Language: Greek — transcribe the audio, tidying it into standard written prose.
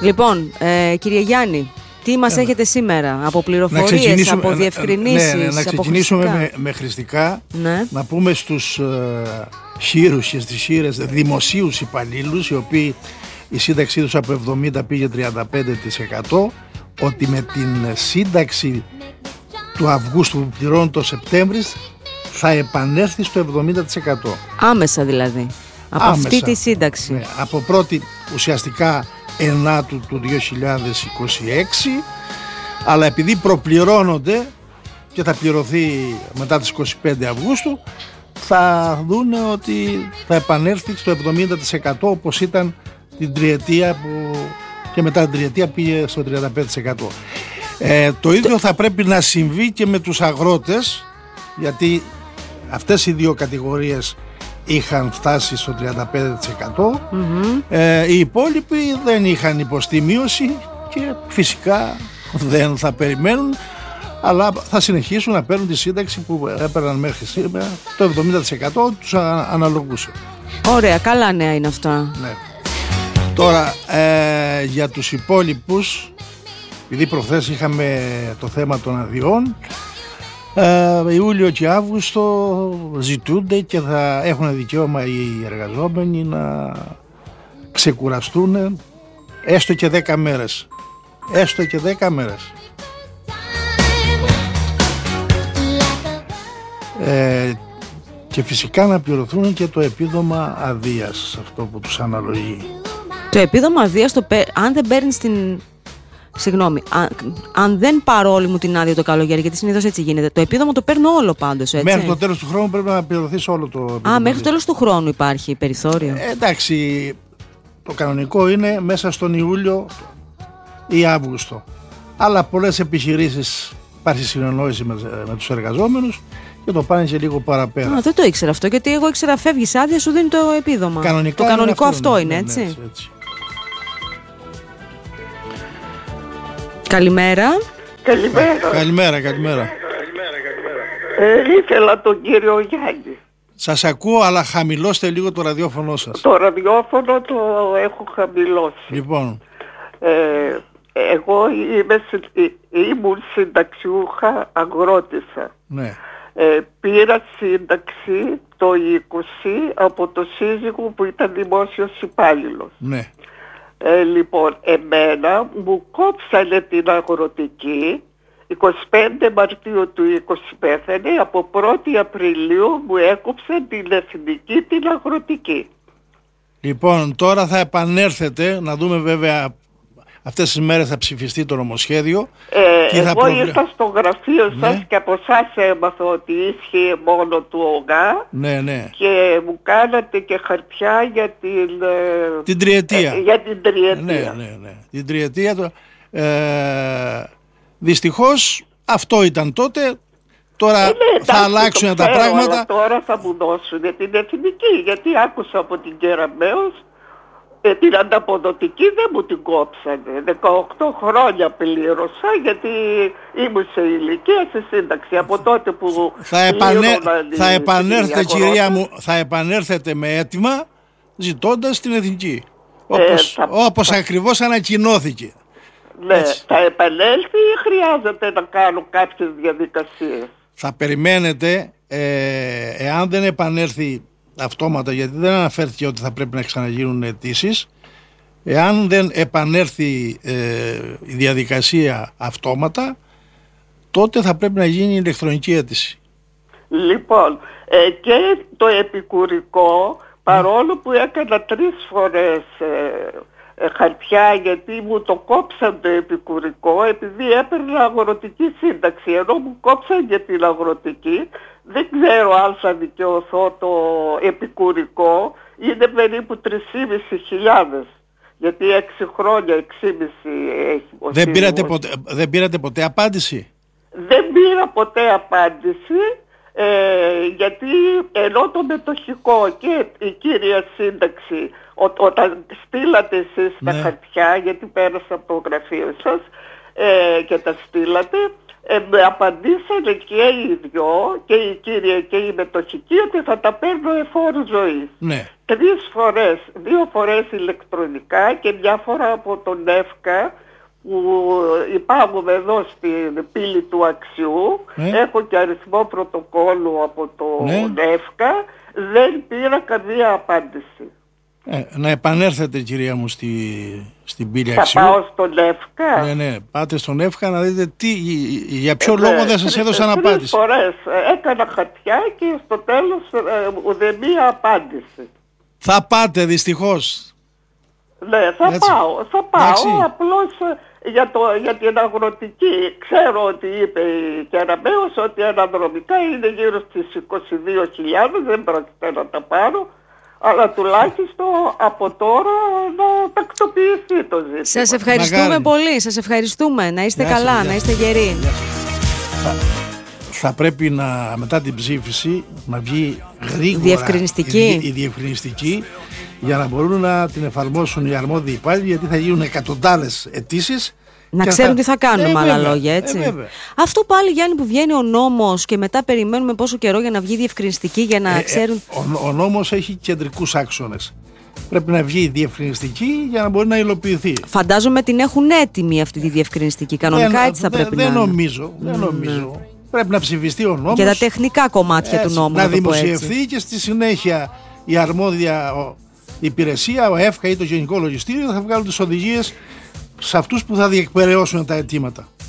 Λοιπόν, κύριε Γιάννη, τι μας έχετε σήμερα από πληροφορίες, από διευκρινήσεις? Να ξεκινήσουμε με χρηστικά. Ναι. Να πούμε στους χείρους και στις χείρες δημοσίους υπαλλήλους, οι οποίοι η σύνταξή τους από 70 πήγε 35%, ότι με την σύνταξη του Αυγούστου που πληρώνει το Σεπτέμβρη θα επανέλθει στο 70%. Άμεσα δηλαδή, από Άμεσα, αυτή τη σύνταξη. Ναι, από πρώτη ουσιαστικά ενάτου του 2026, αλλά επειδή προπληρώνονται και θα πληρωθεί μετά τις 25 Αυγούστου, θα δούνε ότι θα επανέλθει στο 70% όπως ήταν την τριετία που και μετά την τριετία πήγε στο 35%. Το ίδιο θα πρέπει να συμβεί και με τους αγρότες, γιατί αυτές οι δύο κατηγορίες είχαν φτάσει στο 35%. Οι υπόλοιποι δεν είχαν υποστεί μείωση και φυσικά δεν θα περιμένουν, αλλά θα συνεχίσουν να παίρνουν τη σύνταξη που έπαιρναν μέχρι σήμερα. Το 70% τους αναλογούσε. Ωραία, καλά νέα είναι αυτά. Ναι. Τώρα για τους υπόλοιπους, επειδή προχθές είχαμε το θέμα των αδειών, Ιούλιο και Αύγουστο ζητούνται και θα έχουν δικαίωμα οι εργαζόμενοι να ξεκουραστούν έστω και 10 μέρες. Έστω και 10 μέρες. Και φυσικά να πληρωθούν και το επίδομα αδείας, αυτό που τους αναλογεί. Το επίδομα αδείας, αν δεν παίρνεις την... Συγγνώμη, αν δεν πάρω όλη μου την άδεια το καλοκαίρι, γιατί συνήθως έτσι γίνεται, το επίδομα το παίρνω όλο πάντως, έτσι. Μέχρι το τέλος του χρόνου πρέπει να πληρωθείς όλο το επίδομα. Μέχρι το τέλος του χρόνου υπάρχει περιθώριο. Εντάξει, το κανονικό είναι μέσα στον Ιούλιο ή Αύγουστο. Αλλά πολλές επιχειρήσεις υπάρχει συνεννόηση με τους εργαζόμενους και το πάνε και λίγο παραπέρα. Δεν το ήξερα αυτό, γιατί εγώ ήξερα φεύγεις άδεια, σου δίνει το επίδομα. Κανονικά το κανονικό αυτό είναι, ναι, έτσι. Ναι, έτσι. Καλημέρα. Καλημέρα. Ήθελα τον κύριο Γιάννη. Σας ακούω, αλλά χαμηλώστε λίγο το ραδιόφωνο σας. Το ραδιόφωνο το έχω χαμηλώσει. Λοιπόν. Εγώ ήμουν συνταξιούχα αγρότησα. Ναι. Πήρα σύνταξη το 20 από το σύζυγο που ήταν δημόσιος υπάλληλος. Ναι. Λοιπόν, εμένα μου κόψανε την αγροτική 25 Μαρτίου του 20 πέθανε, από 1η Απριλίου μου έκοψαν την εθνική την αγροτική. Λοιπόν, τώρα θα επανέλθετε, να δούμε βέβαια αυτές τις μέρες θα ψηφιστεί το νομοσχέδιο. Εγώ ήρθα στο γραφείο σας και από εσάς έμαθα ότι ίσχυε μόνο του ΟΓΑ. Ναι. Και μου κάνατε και χαρτιά για την τριετία. Για την τριετία. Ναι. Την τριετία. Δυστυχώς αυτό ήταν τότε. Τώρα θα αλλάξουν τα πράγματα. Αλλά τώρα θα μου δώσουν την εθνική, γιατί άκουσα από την Κεραμέως την ανταποδοτική δεν μου την κόψανε. 18 χρόνια πλήρωσα, γιατί ήμουν σε ηλικία, σε σύνταξη. Από τότε που θα επανέλθετε, κυρία μου, θα επανέλθετε με αίτημα ζητώντας την εθνική. Όπως ακριβώς ανακοινώθηκε. Ναι, έτσι. Θα επανέλθει ή χρειάζεται να κάνω κάποιες διαδικασίες? Θα περιμένετε, εάν δεν επανέλθει αυτόματα, γιατί δεν αναφέρθηκε ότι θα πρέπει να ξαναγίνουν αιτήσεις, εάν δεν επανέλθει η διαδικασία αυτόματα, τότε θα πρέπει να γίνει ηλεκτρονική αίτηση. Λοιπόν, και το επικουρικό, παρόλο που έκανα 3 φορές χαρτιά, γιατί μου το κόψαν το επικουρικό, επειδή έπαιρνα αγροτική σύνταξη, ενώ μου κόψαν για την αγροτική, δεν ξέρω αν θα δικαιωθώ το επικουρικό, είναι περίπου 3.500, γιατί 6 χρόνια, 6,5 έχει ο Δεν πήρατε ποτέ απάντηση? Δεν πήρα ποτέ απάντηση, γιατί ενώ το μετοχικό και η κύρια σύνταξη, όταν στείλατε εσείς τα χαρτιά, γιατί πέρασα από το γραφείο σας και τα στείλατε, Με απαντήσανε και οι δυο, και η κύρια και η μετοχική, ότι θα τα παίρνω εφόρου ζωής. Ναι. 2 φορές ηλεκτρονικά και μια φορά από τον ΕΦΚΑ, που υπάγομαι εδώ στην πύλη του Αξιού. Έχω και αριθμό πρωτοκόλλου από το ΕΦΚΑ. Δεν πήρα καμία απάντηση. Να επανέλθετε, κυρία μου, στην πύλη Αξιού. Θα πάω στον ΕΦΚΑ. Ναι, πάτε στον ΕΦΚΑ να δείτε για ποιο λόγο δεν σας έδωσαν απάντηση. 3 φορές έκανα χαρτιά και στο τέλος ουδέμια απάντηση. Θα πάτε δυστυχώς. Ναι, θα πάω. Απλώς για την αγροτική. Ξέρω ότι είπε η Κεραμέως ότι αναδρομικά είναι γύρω στις 22.000, δεν πρόκειται να τα πάρω. Αλλά τουλάχιστον από τώρα να τακτοποιηθεί το ζήτημα. Σας ευχαριστούμε πολύ, σας ευχαριστούμε. Να είστε καλά, να είστε γεροί. Θα πρέπει μετά την ψήφιση να βγει γρήγορα η διευκρινιστική, για να μπορούν να την εφαρμόσουν οι αρμόδιοι υπάλληλοι, γιατί θα γίνουν εκατοντάδες αιτήσεις. Να ξέρουν τι θα κάνουν, με άλλα λόγια, έτσι. Αυτό πάλι, Γιάννη, που βγαίνει ο νόμος και μετά περιμένουμε πόσο καιρό για να βγει διευκρινιστική, για να ξέρουν. Ο νόμος έχει κεντρικούς άξονες. Πρέπει να βγει η διευκρινιστική για να μπορεί να υλοποιηθεί. Φαντάζομαι την έχουν έτοιμη αυτή τη διευκρινιστική. Κανονικά έτσι θα πρέπει να είναι. Δεν νομίζω. Πρέπει να ψηφιστεί ο νόμος. Για τα τεχνικά κομμάτια του νόμου. Να δημοσιευθεί και στη συνέχεια η αρμόδια υπηρεσία, ο ΕΦΚΑ ή το Γενικό Λογιστήριο, θα βγάλουν τις οδηγίες σε αυτούς που θα διεκπεραιώσουν τα αιτήματα.